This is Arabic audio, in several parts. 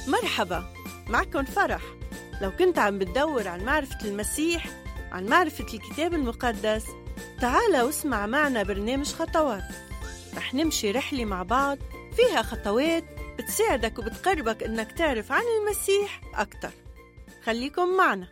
مرحبا، معكم فرح. لو كنت عم بتدور عن معرفة المسيح، عن معرفة الكتاب المقدس، تعال واسمع معنا برنامج خطوات. رح نمشي رحلة مع بعض فيها خطوات بتساعدك وبتقربك إنك تعرف عن المسيح أكتر. خليكم معنا.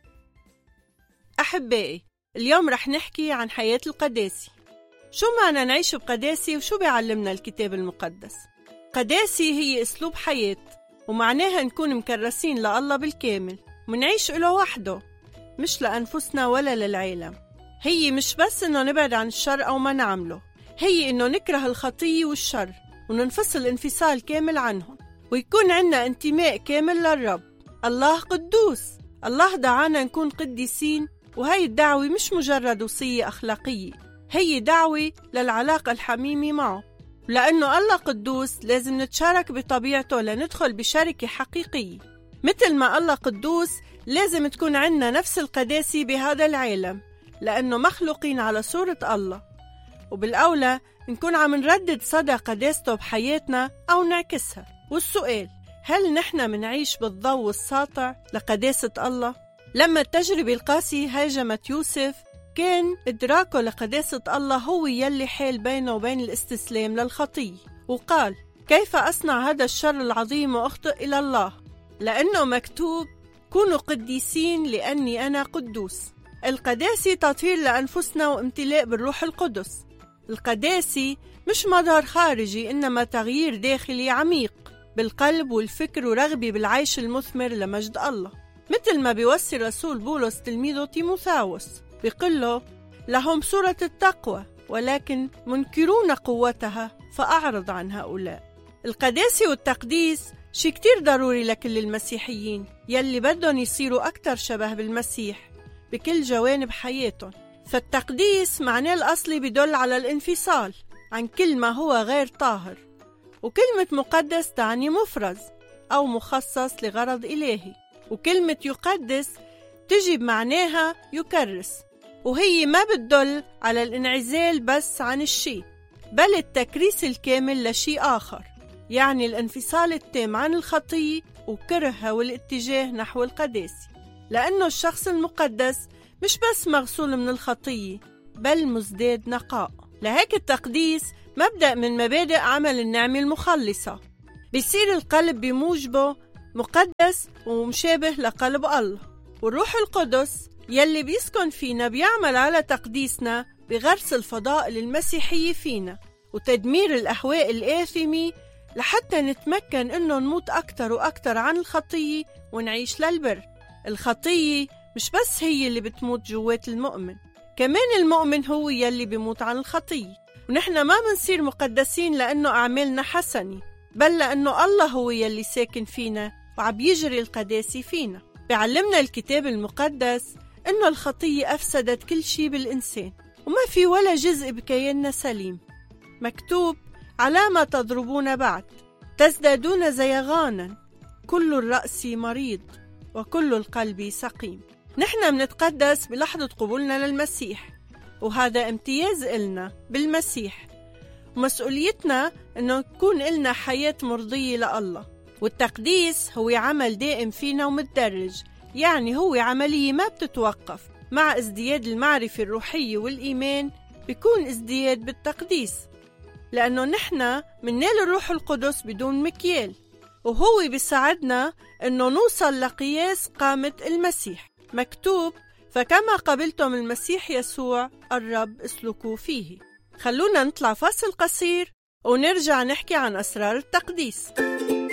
أحبائي، اليوم رح نحكي عن حياة القداسي. شو معنى نعيش بقداسي وشو بيعلمنا الكتاب المقدس؟ قداسي هي أسلوب حياة، ومعناها نكون مكرسين لله بالكامل ونعيش له وحده، مش لأنفسنا ولا للعالم. هي مش بس إنه نبعد عن الشر أو ما نعمله، هي إنه نكره الخطية والشر وننفصل انفصال كامل عنهم، ويكون عنا انتماء كامل للرب. الله قدوس، الله دعانا نكون قديسين، وهي الدعوة مش مجرد وصية أخلاقية، هي دعوة للعلاقة الحميمة معه. لأنه الله قدوس لازم نتشارك بطبيعته لندخل بشركة حقيقية. مثل ما الله قدوس لازم تكون عنا نفس القداسة بهذا العالم، لأنه مخلوقين على صورة الله، وبالأولى نكون عم نردد صدى قداسته بحياتنا أو نعكسها. والسؤال، هل نحن منعيش بالضوء الساطع لقداسة الله؟ لما التجربة القاسية هاجمت يوسف، كان إدراكه لقداسة الله هو يلي حال بينه وبين الاستسلام للخطية، وقال: كيف أصنع هذا الشر العظيم وأخطئ إلى الله؟ لأنه مكتوب: كونوا قديسين لأني أنا قدوس. القداسة تطهير لأنفسنا وامتلاء بالروح القدس. القداسة مش مظهر خارجي، إنما تغيير داخلي عميق بالقلب والفكر ورغبة بالعيش المثمر لمجد الله. مثل ما بيوصي رسول بولس تلميذه تيموثاوس، بيقول له: لهم صورة التقوى ولكن منكرون قوتها، فأعرض عن هؤلاء. القداسة والتقديس شي كتير ضروري لكل المسيحيين يلي بدهم يصيروا أكتر شبه بالمسيح بكل جوانب حياتهم. فالتقديس معناه الأصلي بدل على الانفصال عن كل ما هو غير طاهر، وكلمة مقدس تعني مفرز أو مخصص لغرض إلهي، وكلمة يقدس تجي بمعناها يكرس، وهي ما بتدل على الانعزال بس عن الشيء، بل التكريس الكامل لشيء آخر، يعني الانفصال التام عن الخطية وكرهها والاتجاه نحو القداسة. لأنه الشخص المقدس مش بس مغسول من الخطية، بل مزداد نقاء. لهيك التقديس مبدأ من مبادئ عمل النعمة المخلصة. بيصير القلب بموجبه مقدس ومشابه لقلب الله، والروح القدس يلي بيسكن فينا بيعمل على تقديسنا بغرس الفضائل المسيحية فينا وتدمير الأهواء الآثمة، لحتى نتمكن إنه نموت أكتر وأكتر عن الخطية ونعيش للبر. الخطية مش بس هي اللي بتموت جوات المؤمن، كمان المؤمن هو يلي بيموت عن الخطية. ونحن ما منصير مقدسين لأنه أعمالنا حسنة، بل لأنه الله هو يلي ساكن فينا وعم يجري القداسة فينا. بيعلمنا الكتاب المقدس إنه الخطية أفسدت كل شيء بالإنسان، وما في ولا جزء بكياننا سليم. مكتوب: على ما تضربون بعد تزدادون زيغانا، كل الرأس مريض وكل القلب سقيم. نحن منتقدس بلحظة قبولنا للمسيح، وهذا امتياز إلنا بالمسيح، ومسؤوليتنا إنه نكون إلنا حياة مرضية لله. والتقديس هو عمل دائم فينا ومتدرج، يعني هو عملية ما بتتوقف. مع ازدياد المعرفة الروحية والإيمان بيكون ازدياد بالتقديس، لأنه نحن مننال الروح القدس بدون مكيال، وهو بيساعدنا إنه نوصل لقياس قامة المسيح. مكتوب: فكما قبلتم المسيح يسوع الرب اسلكوا فيه. خلونا نطلع فاصل قصير ونرجع نحكي عن أسرار التقديس.